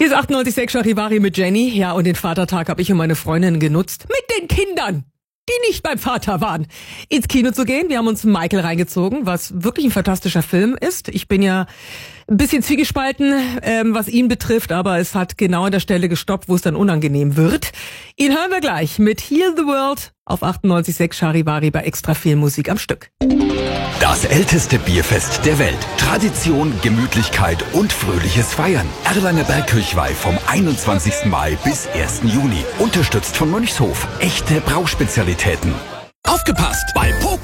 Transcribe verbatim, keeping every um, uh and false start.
Hier ist achtundneunzig Komma sechs Charivari mit Jenny. Ja, und den Vatertag habe ich und meine Freundin genutzt. Mit den Kindern, die nicht beim Vater waren, ins Kino zu gehen. Wir haben uns Michael reingezogen, was wirklich ein fantastischer Film ist. Ich bin ja ein bisschen zwiegespalten, ähm, was ihn betrifft, aber es hat genau an der Stelle gestoppt, wo es dann unangenehm wird. Ihn hören wir gleich mit Heal the World auf achtundneunzig Komma sechs Charivari bei extra viel Musik am Stück. Das älteste Bierfest der Welt. Tradition, Gemütlichkeit und fröhliches Feiern. Erlanger Bergkirchweih vom einundzwanzigsten Mai bis ersten Juni. Unterstützt von Mönchshof. Echte Brauspezialitäten. Aufgepasst! Bei Poco